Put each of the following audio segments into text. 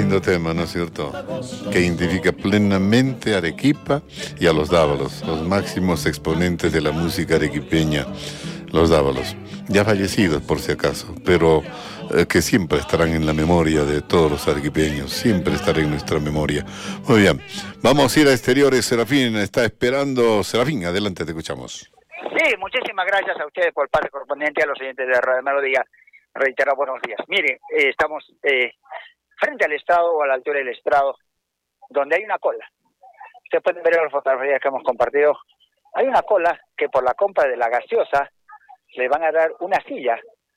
lindo tema, ¿no es cierto? Que identifica plenamente a Arequipa y a los Dávalos, los máximos exponentes de la música arequipeña, los Dávalos, ya fallecidos por si acaso, pero que siempre estarán en la memoria de todos los arequipeños, siempre estarán en nuestra memoria. Muy bien, vamos a ir a exteriores. Serafín está esperando. Serafín, adelante, te escuchamos. Sí, muchísimas gracias a ustedes por parte correspondiente, a los oyentes de Radio Melodía. Reitero, buenos días. Mire, estamos frente al estrado o a la altura del estrado, donde hay una cola. Ustedes pueden ver en las fotografías que hemos compartido. Hay una cola que por la compra de la gaseosa le van a dar una silla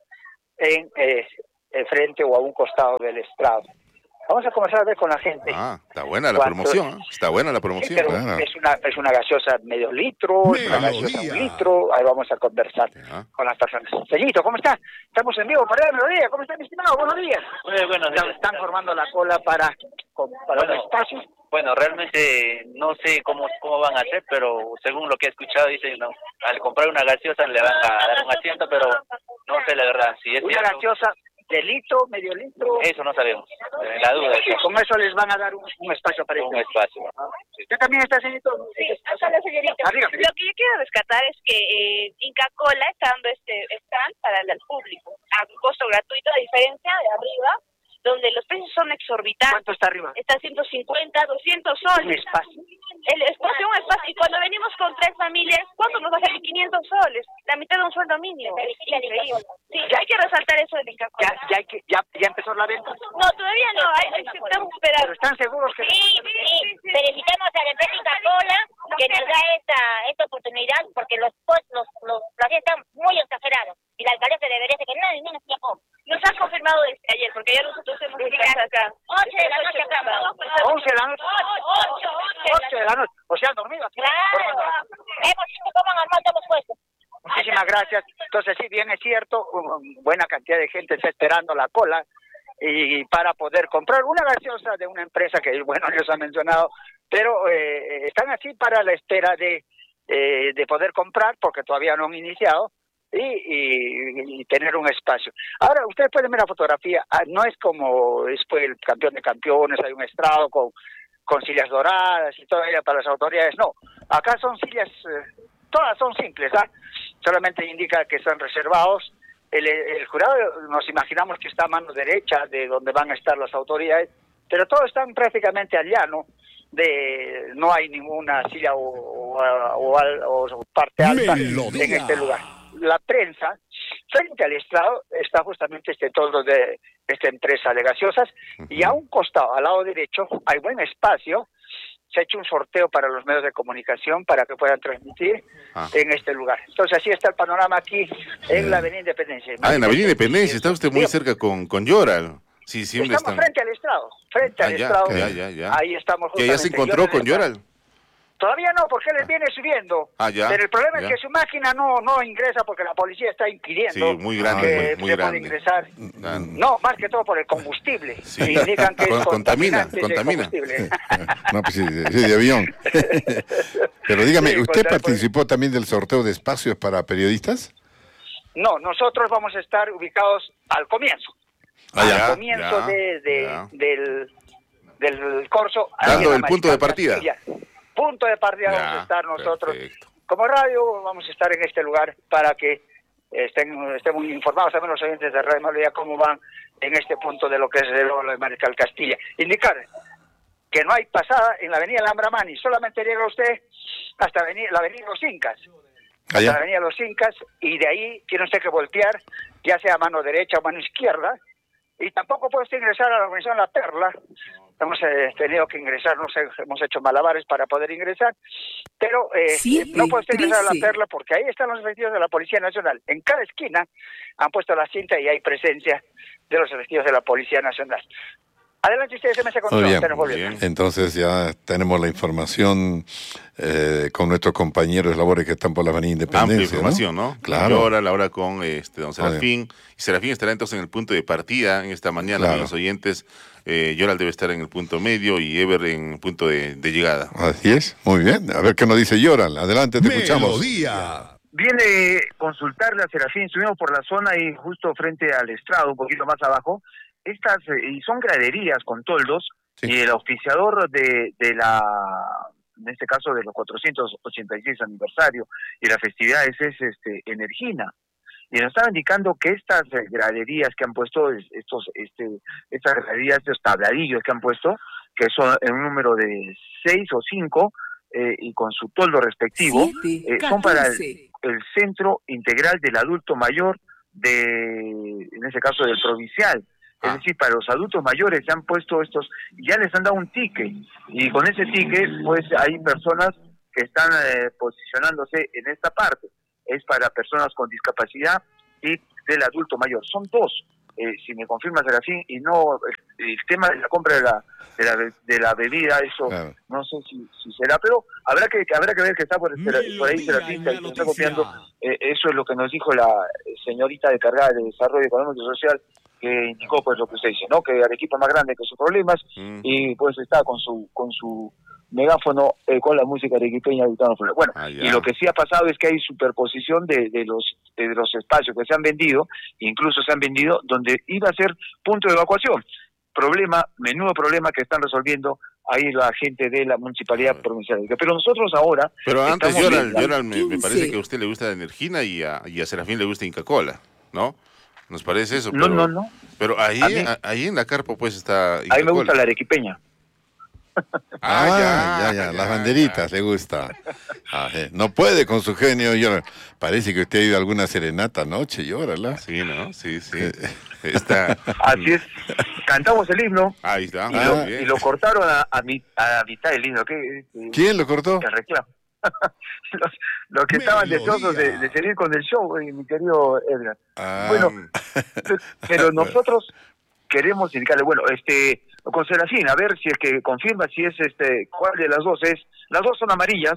en frente o a un costado del estrado. Vamos a comenzar a ver con la gente. Está buena la promoción, ¿eh? Está buena la promoción. Sí, pero claro. es una gaseosa medio litro, es una gaseosa 1 litro. Ahí vamos a conversar con las personas. Señorito, ¿cómo está? Estamos en vivo para el mediodía. ¿Cómo está, mi estimado? Buenos días. Buenos días. Están formando la cola para un espacio. Bueno, realmente no sé cómo van a hacer, pero según lo que he escuchado, dicen, no, al comprar una gaseosa le van a dar un asiento, pero no sé la verdad. Si es una cierto, gaseosa de litro, medio litro. Eso no sabemos. La duda es con eso les van a dar un espacio para un espacio. ¿Usted también está, señorito? Sí, hasta la señorita. Lo que yo quiero rescatar es que Inca Cola está dando este stand para el público a costo gratuito, a diferencia de arriba, donde los precios son exorbitantes. ¿Cuánto está arriba? Está 150, 200 soles. Un espacio. El espacio, un espacio. Y cuando venimos con 3 familias, ¿cuánto nos va a salir? 500 soles. La mitad de un sueldo mínimo. Increíble. Sí, hay que resaltar eso de Inca Cola. ¿Ya empezó la venta? No, todavía no. Estamos esperando. ¿Pero están seguros que...? Sí. Felicitamos a la empresa Inca Cola que nos da esta oportunidad, porque los precios están muy exagerados. Y la alcaldesa debería ser que nadie menos tiempo. Nos han confirmado desde ayer, porque ya nosotros hemos estado acá. 8 de la noche acá. 11 de la noche. 8 de la noche. O sea, han dormido aquí. Claro. Hemos visto cómo han armado hemos puesto. Muchísimas gracias. Entonces, sí, bien es cierto, buena cantidad de gente está esperando la cola y para poder comprar una gaseosa de una empresa que, bueno, ellos han mencionado, pero están así para la espera de poder comprar, porque todavía no han iniciado, y tener un espacio. Ahora, ustedes pueden ver la fotografía, no es como después el campeón de campeones, hay un estrado con sillas doradas y todo ello para las autoridades, no. Acá son sillas, todas son simples, solamente indica que están reservados. El jurado nos imaginamos que está a mano derecha de donde van a estar las autoridades, pero todos están prácticamente al llano, no hay ninguna silla o parte alta en este lugar. La prensa, frente al estrado, está justamente este toldo de esta empresa de gaseosas, y a un costado, al lado derecho, hay buen espacio. Se ha hecho un sorteo para los medios de comunicación para que puedan transmitir en este lugar. Entonces, así está el panorama aquí en la Avenida Independencia. En la Avenida Independencia, está usted muy cerca con Lloral. Sí, siempre estamos frente al estrado, ya. Ahí estamos justamente. ¿Ya se encontró con Lloral? Todavía no, porque él viene subiendo. Ya. Pero el problema es que su máquina no ingresa porque la policía está impidiendo. Sí, muy grande, muy grande. Pueda ingresar. No, más que todo por el combustible. Sí. Indican que contamina. No, pues sí, de avión. Pero dígame, ¿usted participó también del sorteo de espacios para periodistas? No, nosotros vamos a estar ubicados al comienzo. Al comienzo del corso. Dando el punto de partida. Punto de partida vamos a estar nosotros. Perfecto. Como radio vamos a estar en este lugar para que estemos informados también los oyentes de Radio Melodía cómo van en este punto de lo que es el oro de Mariscal Castilla. Indicar que no hay pasada en la avenida Lambramani, solamente llega usted hasta la avenida Los Incas. Hasta la avenida Los Incas, y de ahí tiene usted que voltear, ya sea a mano derecha o mano izquierda, y tampoco puede usted ingresar a la organización La Perla. Hemos tenido que ingresar, hemos hecho malabares para poder ingresar, pero no puede usted ingresar a La Perla porque ahí están los efectivos de la Policía Nacional. En cada esquina han puesto la cinta y hay presencia de los efectivos de la Policía Nacional. Adelante ustedes, se me Muy bien. Entonces ya tenemos la información con nuestros compañeros de labores que están por la Avenida Independencia. Amplia información, ¿no? Claro. Ahora con don Serafín. Y Serafín estará entonces en el punto de partida en esta mañana, con los oyentes. Yoral debe estar en el punto medio y Ever en el punto de llegada. Así es, muy bien. A ver qué nos dice Yoral. Adelante, te escuchamos. Viene consultarle a Serafín, estuvimos por la zona y justo frente al estrado, un poquito más abajo, y son graderías con toldos, sí. Y el auspiciador de en este caso de los 486 aniversario y las festividades es Energina. Y nos estaba indicando que estas graderías que han puesto, estas graderías, estos tabladillos que han puesto, que son en un número de 6 o 5, y con su toldo respectivo, son para el Centro Integral del Adulto Mayor, en ese caso del provincial. Es decir, para los adultos mayores se han puesto ya les han dado un ticket, y con ese ticket pues hay personas que están posicionándose en esta parte. Es para personas con discapacidad y del adulto mayor. Son dos, si me confirmas Serafín, y no el tema de la compra de la bebida, eso claro. No sé si será, pero habrá que ver que está por ahí Serafín, que está copiando. Eso es lo que nos dijo la señorita encargada de Desarrollo Económico y Social, que indicó pues lo que usted dice, ¿no? Que Arequipa es más grande que sus problemas, y pues está con su megáfono con la música arequipeña gritando fuera. Bueno, y lo que sí ha pasado es que hay superposición de los espacios que se han vendido, incluso se han vendido donde iba a ser punto de evacuación. Menudo problema que están resolviendo ahí la gente de la Municipalidad Provincial. Pero nosotros ahora... Pero antes, Yoral, me parece que a usted le gusta la Energina y a Serafín le gusta Inca Kola, ¿no? ¿Nos parece eso? Pero, no. Pero ahí en la carpa pues está Inca Ahí me gusta la arequipeña. Ya, las banderitas le gusta. No puede con su genio, Yoral. Parece que usted ha ido a alguna serenata anoche, Yoral. Sí, ¿no? Sí. Está... Así es. Cantamos el himno. Ahí está. Y lo cortaron a mitad del himno. ¿Quién lo cortó? El reclamo. los que estaban deseosos de seguir con el show, mi querido Edgar. Bueno, pero nosotros queremos indicarle, con Serafín, a ver si es que confirma si es cuál de las dos es. Las dos son amarillas,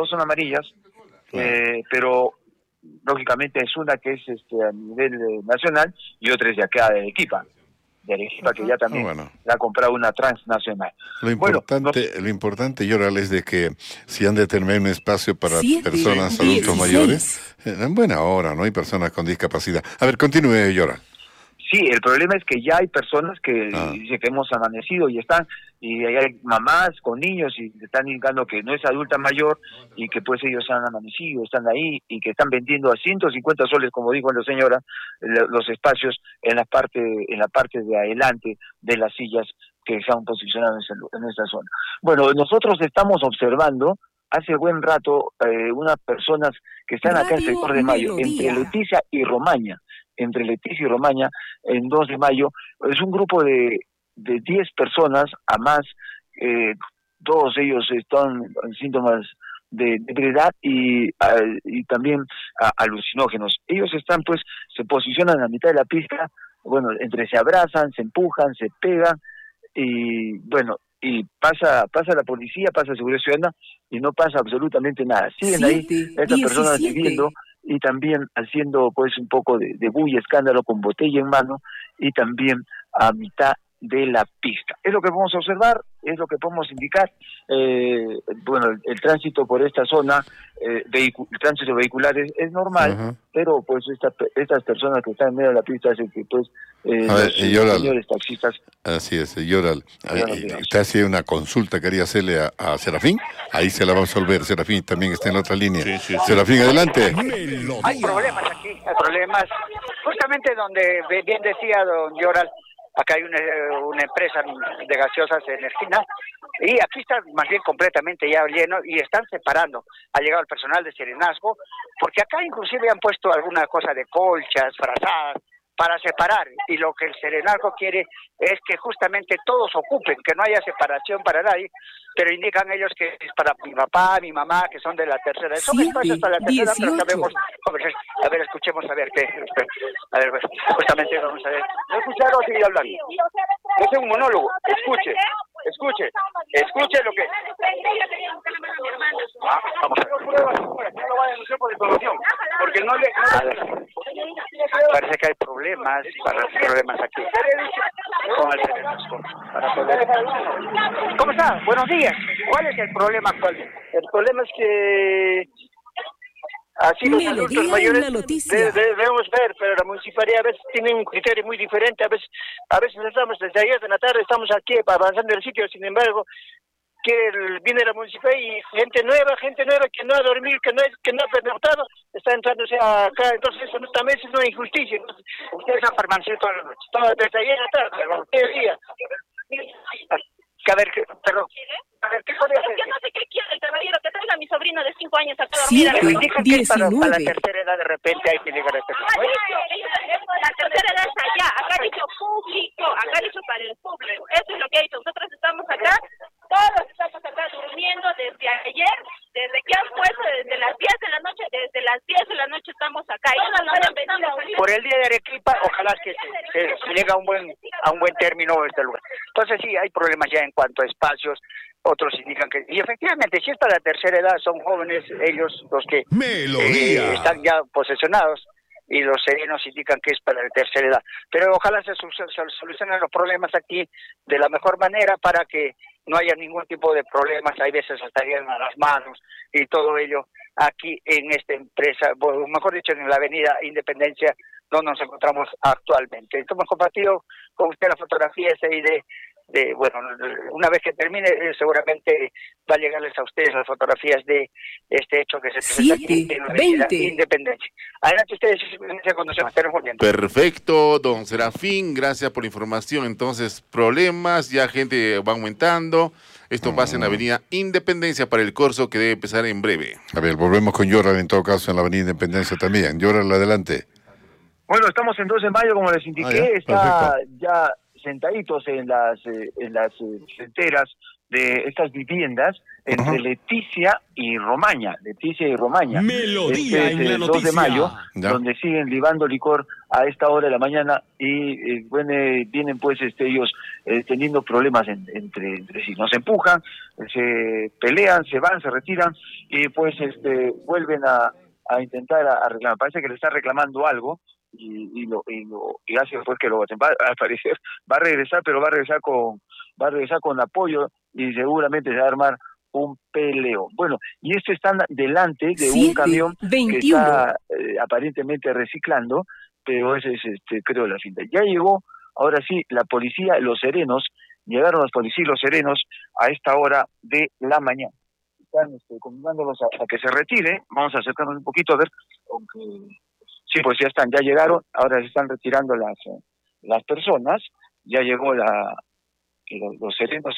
pero lógicamente es una que es a nivel nacional y otra es de acá de Arequipa, que ya también la ha comprado una transnacional. Lo importante, Yoral, es de que si han de tener un espacio para personas adultos mayores, en buena hora, ¿no? Hay personas con discapacidad. A ver, continúe, Yoral. Sí, el problema es que ya hay personas que dicen que hemos amanecido y hay mamás con niños y están indicando que no es adulta mayor y que pues ellos han amanecido, están ahí y que están vendiendo a 150 soles, como dijo la señora, los espacios en la parte de adelante de las sillas que están posicionadas en esta zona. Bueno, nosotros estamos observando hace buen rato unas personas que están acá en el sector de Mayo, entre Leticia y Romaña, en 2 de Mayo, es un grupo de 10 personas a más, todos ellos están en síntomas de ebriedad y también alucinógenos. Ellos se posicionan a mitad de la pista, entre se abrazan, se empujan, se pegan, y pasa la policía, pasa Seguridad Ciudadana, y no pasa absolutamente nada. Siguen ahí estas personas viviendo y también haciendo un poco de bulla, escándalo, con botella en mano, y también a mitad de la pista. Es lo que podemos observar, es lo que podemos indicar. El tránsito por esta zona, el tránsito vehicular es normal, pero estas personas que están en medio de la pista hacen que los señores taxistas... Así es, Yoral. Usted hacía una consulta, quería hacerle a Serafín, ahí se la va a resolver. Serafín también está en la otra línea. Sí. Serafín, adelante. Hay problemas aquí, justamente donde bien decía don Yoral. Acá hay una empresa de gaseosas Energina, y aquí está más bien completamente ya lleno, y están separando. Ha llegado el personal de Serenazgo, porque acá inclusive han puesto alguna cosa de colchas, frazadas, para separar, y lo que el Serenazgo quiere es que justamente todos ocupen, que no haya separación para nadie, pero indican ellos que es para mi papá, mi mamá, que son de la tercera. Son espacios para la tercera, 18. Pero sabemos, a ver, escuchemos a ver qué. A ver, justamente vamos a ver. ¿No escucharon o seguir hablando? Es un monólogo, escuche lo que... Vamos a ver. No lo va a denunciar por difamación, porque no le... Parece que hay problemas aquí con el Serenazgo. ¿Cómo está? Buenos días. ¿Cuál es el problema actual? El problema es que Así los Melodía adultos mayores en la noticia. debemos ver, pero la municipalidad a veces tiene un criterio muy diferente. A veces estamos desde ayer de la tarde, estamos aquí avanzando el sitio, sin embargo, viene la municipalidad y gente nueva que no ha dormido, que no ha pernoctado, está entrándose acá. Entonces eso también es una injusticia. Entonces, ustedes han permanecido toda la noche, desde ayer a la tarde, cualquier día. A ver, perdón. A ver, ¿qué podría hacer? Es que no sé qué quiere el caballero, que traiga a mi sobrino de 5 años a dormir. Me indican que para la tercera edad de repente hay que llegar a este punto. La tercera edad es allá, acá ha dicho público, acá ha dicho para el público. Eso es lo que ha dicho. Nosotros estamos acá, todos estamos acá durmiendo desde ayer, desde que han puesto, desde las 10 de la noche, desde las 10 de la noche estamos acá. Por el día de Arequipa, ojalá que se llegue a un buen término este lugar. Entonces sí, hay problemas ya en cuanto a espacios. Otros indican que, y efectivamente, si es para la tercera edad, son jóvenes ellos los que están ya posesionados, y los serenos indican que es para la tercera edad. Pero ojalá se solucionen los problemas aquí de la mejor manera para que no haya ningún tipo de problemas. Hay veces hasta llegan a las manos y todo ello aquí en esta empresa, o mejor dicho, en la avenida Independencia, donde nos encontramos actualmente. Entonces, hemos compartido con usted las fotografías ahí bueno, una vez que termine, seguramente va a llegarles a ustedes las fotografías de este hecho que se presenta aquí en la avenida Independencia. Adelante ustedes, Perfecto, don Serafín, gracias por la información. Entonces, problemas, ya gente va aumentando. Esto pasa en la avenida Independencia para el corso que debe empezar en breve. A ver, volvemos con Yoral en todo caso en la avenida Independencia también. Yoral, adelante. Bueno, estamos en 12 de mayo, como les indiqué, está ya sentaditos en las fronteras de estas viviendas entre Leticia y Romaña. Melodía en la 2 de mayo, ya, donde siguen libando licor a esta hora de la mañana y vienen pues ellos teniendo problemas entre sí. Nos empujan, se pelean, se van, se retiran y pues vuelven a intentar a reclamar. Parece que le está reclamando algo. Y hace pues que lo va a aparecer, va a regresar, pero va a regresar con apoyo y seguramente se va a armar un peleo. Bueno, y están delante de un camión que está aparentemente reciclando, pero ese es creo la finta. Ya llegó, ahora sí, la policía, los serenos, llegaron los policías, los serenos a esta hora de la mañana. Están convidándolos a que se retire. Vamos a acercarnos un poquito a ver, aunque sí, pues ya llegaron, ahora se están retirando las personas, ya llegó los serenos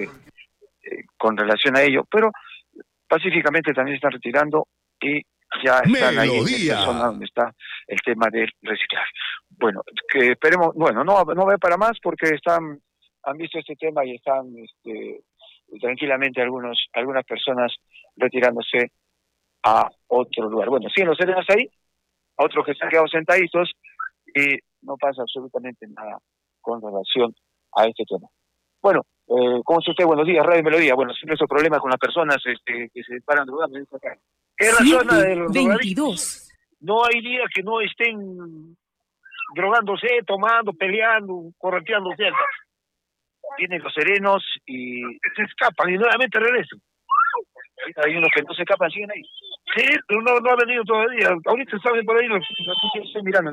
con relación a ello, pero pacíficamente también se están retirando y ya están ahí en la zona donde está el tema del reciclaje. Bueno, que esperemos, bueno, no va para más porque han visto este tema y están tranquilamente algunas personas retirándose a otro lugar. Bueno, siguen los serenos ahí, a otros que se han quedado sentaditos y no pasa absolutamente nada con relación a este tema. Bueno, ¿cómo está usted? Buenos días, Radio Melodía. Bueno, siempre esos problemas con las personas que se paran drogando en esta calle. Es la zona de los 22. No hay día que no estén drogándose, tomando, peleando, correteándose. Vienen los serenos y se escapan y nuevamente regresan. Hay unos que no se escapan, siguen ahí. Sí, pero no ha venido todavía. Ahorita saben por ahí, estoy mirando,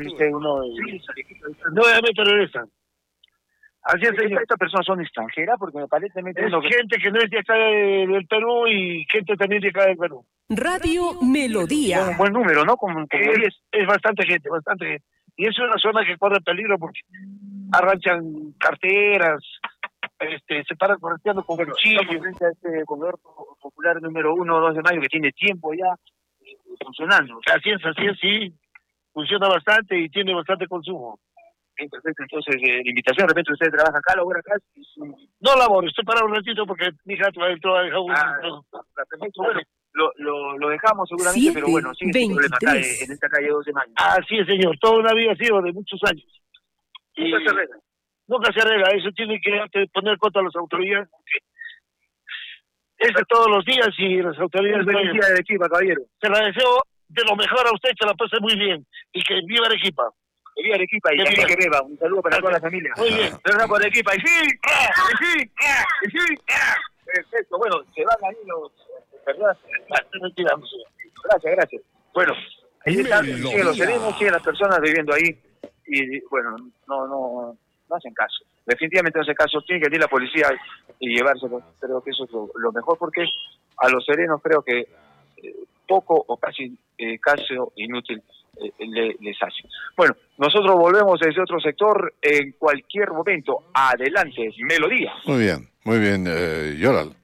nuevamente regresan. Así es, señor. ¿Estas personas son extranjeras? Porque aparentemente es gente que no es de acá del Perú y gente también de acá del Perú. Radio Melodía. Un buen número, ¿no? Como 10. Es bastante gente. Y es una zona que corre peligro porque arranchan carteras, se paran correteando con cuchillos frente a este comedor popular número 1, 2 de mayo, que tiene tiempo ya funcionando. Así es, sí, funciona bastante y tiene bastante consumo. Bien, perfecto, entonces, la invitación, de repente usted trabaja acá, labora acá. No laboro, estoy parado un ratito porque mi hija entró a dejar perfecto, bueno, lo dejamos seguramente, pero bueno, sí, es un problema acá en esta calle 2 de mayo. Así es, señor, toda una vida ha sido de muchos años. Nunca se arregla, eso tiene que poner cuenta a las autoridades. Es de todos los días y las autoridades... Feliz día de Arequipa, caballero. Se la deseo de lo mejor a usted, que la pase muy bien y que viva Arequipa. Que viva Arequipa y también que beba. Un saludo para toda la familia. Muy bien. Pero por Arequipa. Y sí. Perfecto. Bueno, se van ahí los... ¿Verdad? Gracias. Bueno, ahí están, siguen los serenos, siguen las personas viviendo ahí y bueno, no hacen caso. Definitivamente no hacen caso, tiene que venir la policía y llevárselo. Creo que eso es lo mejor, porque a los serenos creo que poco o casi caso inútil les hace. Bueno, nosotros volvemos desde otro sector en cualquier momento. Adelante, Melodía. Muy bien, Yoral,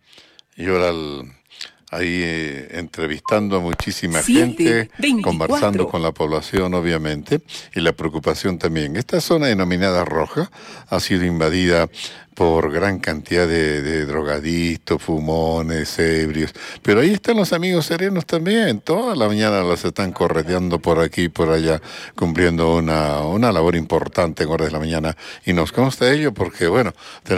ahí entrevistando a muchísima gente, 24. Conversando con la población, obviamente, y la preocupación también. Esta zona denominada Roja ha sido invadida por gran cantidad de drogadictos, fumones, ebrios. Pero ahí están los amigos serenos también. Toda la mañana los están correteando por aquí y por allá, cumpliendo una labor importante en horas de la mañana. Y nos consta ello porque, bueno,